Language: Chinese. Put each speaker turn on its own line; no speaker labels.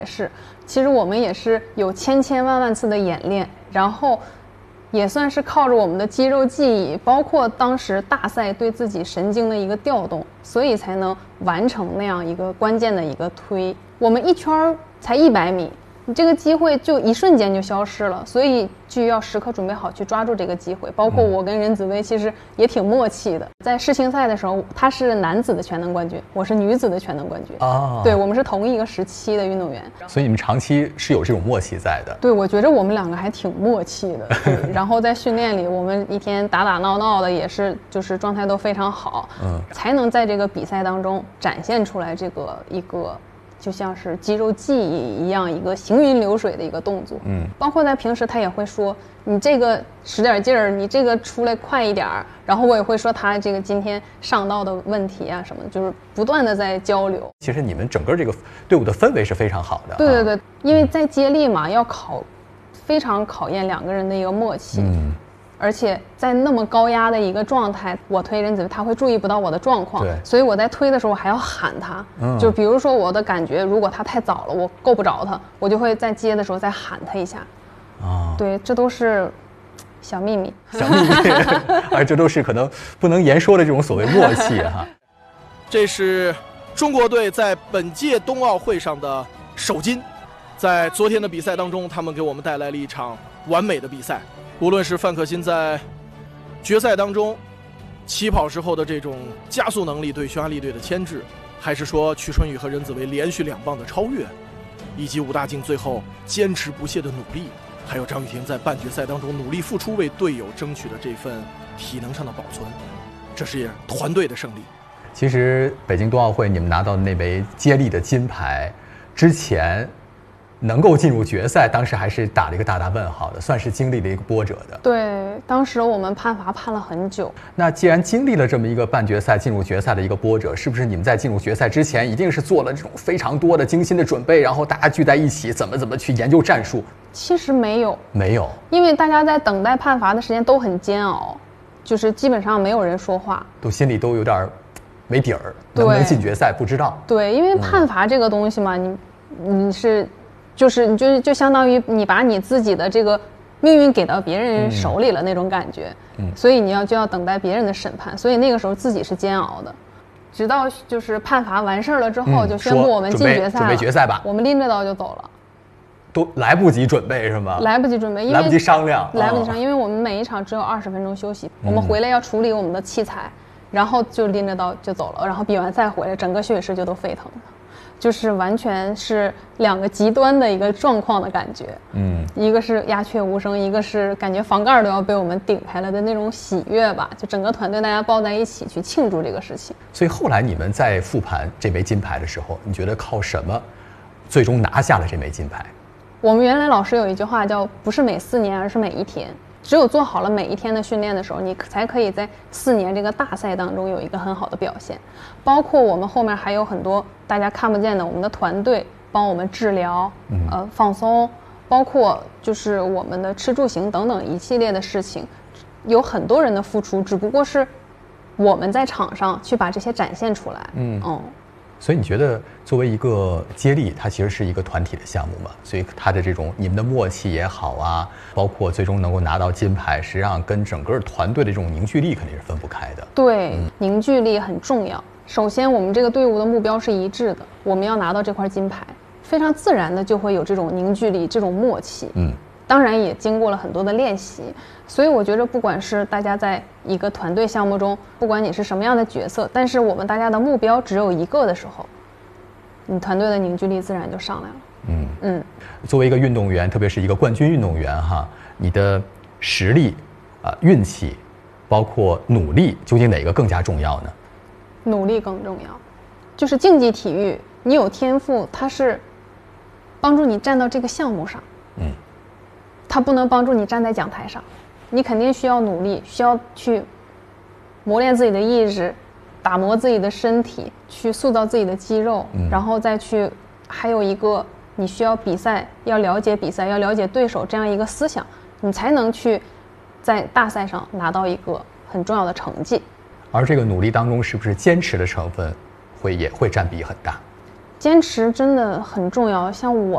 是，其实我们也是有千千万万次的演练，然后也算是靠着我们的肌肉记忆，包括当时大赛对自己神经的一个调动，所以才能完成那样一个关键的一个推。我们一圈才100米，你这个机会就一瞬间就消失了，所以就要时刻准备好去抓住这个机会。包括我跟任子威其实也挺默契的，在世青赛的时候，他是男子的全能冠军，我是女子的全能冠军啊，对，我们是同一个时期的运动员，
所以你们长期是有这种默契在的。
对，我觉得我们两个还挺默契的。对，然后在训练里，我们一天打打闹闹的，也是就是状态都非常好，才能在这个比赛当中展现出来这个一个。就像是肌肉记忆一样，一个行云流水的一个动作。包括在平时他也会说你这个使点劲儿，你这个出来快一点儿。然后我也会说他这个今天上道的问题啊什么的，就是不断的在交流。
其实你们整个这个队伍的氛围是非常好的。
对对对，因为在接力嘛，要非常考验两个人的一个默契。而且在那么高压的一个状态，我推任子威，他会注意不到我的状况，所以我在推的时候我还要喊他，就比如说我的感觉，如果他太早了，我够不着他，我就会在接的时候再喊他一下。对，这都是小秘密，
小秘密，而这都是可能不能言说的这种所谓默契哈。
这是中国队在本届冬奥会上的首金，在昨天的比赛当中，他们给我们带来了一场完美的比赛。无论是范可新在决赛当中起跑时候的这种加速能力对匈牙利队的牵制，还是说曲春雨和任子威连续2棒的超越，以及武大靖最后坚持不懈的努力，还有张雨婷在半决赛当中努力付出为队友争取的这份体能上的保存，这是团队的胜利。
其实北京冬奥会你们拿到那枚接力的金牌之前，能够进入决赛，当时还是打了一个大问号的，算是经历了一个波折的。
对，当时我们判罚判了很久。
那既然经历了这么一个半决赛进入决赛的一个波折，是不是你们在进入决赛之前一定是做了这种非常多的精心的准备，然后大家聚在一起怎么去研究战术？
其实没有，
因
为大家在等待判罚的时间都很煎熬，就是基本上没有人说话，
都心里都有点没底儿，能不能进决赛不知道。
对，因为判罚这个东西嘛，你是。就相当于你把你自己的这个命运给到别人手里了那种感觉，所以你就要等待别人的审判，所以那个时候自己是煎熬的，直到就是判罚完事了之后，就宣布我们进决赛了，
准备决赛吧，
我们拎着刀就走了，
都来不及准备是吗？
来不及准备，因为
来不及商量，
因为我们每一场只有20分钟休息，我们回来要处理我们的器材，然后就拎着刀就走了，然后比完赛回来，整个休息室就都沸腾了。就是完全是2个极端的一个状况的感觉，一个是鸦雀无声，一个是感觉房盖都要被我们顶开了的那种喜悦吧，就整个团队大家抱在一起去庆祝这个事情。
所以后来你们在复盘这枚金牌的时候，你觉得靠什么最终拿下了这枚金牌？
我们原来老师有一句话叫不是每4年，而是每一天。只有做好了每一天的训练的时候，你才可以在4年这个大赛当中有一个很好的表现。包括我们后面还有很多大家看不见的，我们的团队帮我们治疗，放松，包括就是我们的吃住行等等一系列的事情，有很多人的付出，只不过是我们在场上去把这些展现出来。
所以你觉得作为一个接力，它其实是一个团体的项目嘛？所以它的这种你们的默契也好啊，包括最终能够拿到金牌，实际上跟整个团队的这种凝聚力肯定是分不开的。
对，凝聚力很重要。首先，我们这个队伍的目标是一致的，我们要拿到这块金牌，非常自然的就会有这种凝聚力、这种默契。当然也经过了很多的练习，所以我觉得不管是大家在一个团队项目中，不管你是什么样的角色，但是我们大家的目标只有一个的时候，你团队的凝聚力自然就上来了。
作为一个运动员，特别是一个冠军运动员哈，你的实力运气，包括努力，究竟哪个更加重要呢？
努力更重要。就是竞技体育，你有天赋，它是帮助你站到这个项目上。它不能帮助你站在讲台上，你肯定需要努力，需要去磨练自己的意志，打磨自己的身体，去塑造自己的肌肉，然后再去，还有一个你需要比赛，要了解比赛，要了解对手这样一个思想，你才能去在大赛上拿到一个很重要的成绩。
而这个努力当中，是不是坚持的成分也会占比很大？
坚持真的很重要，像我